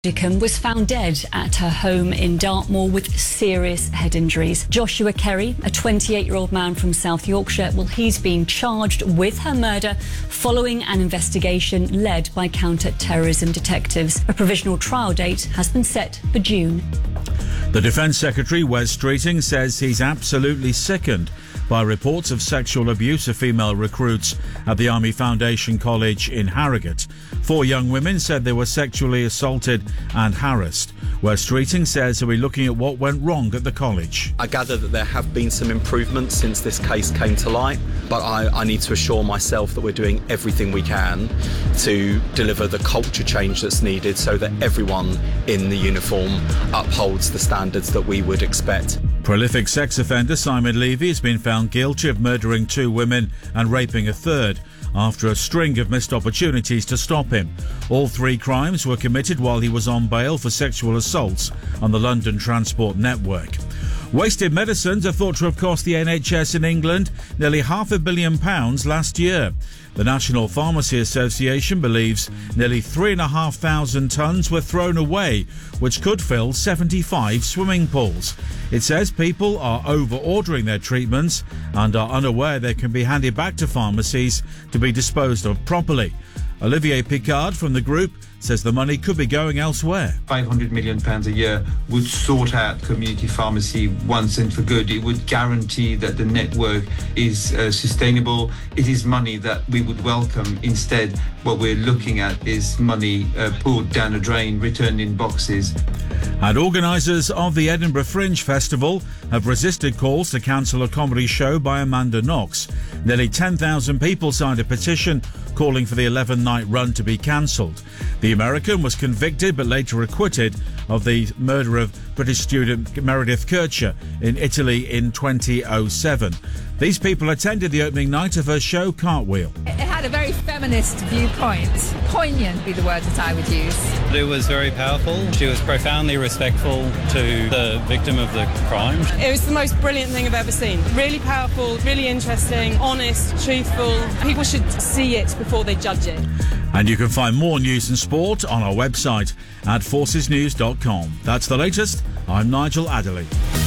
Dickham was found dead at her home in Dartmoor with serious head injuries. Joshua Kerry, a 28-year-old man from South Yorkshire, he's been charged with her murder following an investigation led by counter-terrorism detectives. A provisional trial date has been set for June. The Defence Secretary, Wes Streeting, says he's absolutely sickened by reports of sexual abuse of female recruits at the Army Foundation College in Harrogate. 4 young women said they were sexually assaulted and harassed. Wes Streeting says he'll be looking at what went wrong at the college. I gather that there have been some improvements since this case came to light, but I need to assure myself that we're doing everything we can to deliver the culture change that's needed so that everyone in the uniform upholds the standards that we would expect. Prolific sex offender Simon Levy has been found guilty of murdering 2 women and raping a third after a string of missed opportunities to stop him. All 3 crimes were committed while he was on bail for sexual assaults on the London Transport Network. Wasted medicines are thought to have cost the NHS in England nearly £500 million last year. The National Pharmacy Association believes nearly 3,500 tonnes were thrown away, which could fill 75 swimming pools. It says people are over-ordering their treatments and are unaware they can be handed back to pharmacies to be disposed of properly. Olivier Picard from the group says the money could be going elsewhere. £500 million a year would sort out community pharmacy once and for good. It would guarantee that the network is sustainable. It is money that we would welcome. Instead, what we're looking at is money poured down a drain, returned in boxes. And organisers of the Edinburgh Fringe Festival have resisted calls to cancel a comedy show by Amanda Knox. Nearly 10,000 people signed a petition calling for the 11-night run to be cancelled. The American was convicted but later acquitted of the murder of British student Meredith Kercher in Italy in 2007. These people attended the opening night of her show Cartwheel. It had a very feminist viewpoint. Poignant would be the word that I would use. It was very powerful. She was profoundly respectful to the victim of the crime. It was the most brilliant thing I've ever seen. Really powerful, really interesting, honest, truthful. People should see it before they judge it. And you can find more news and sport on our website at forcesnews.com. That's the latest. I'm Nigel Adderley.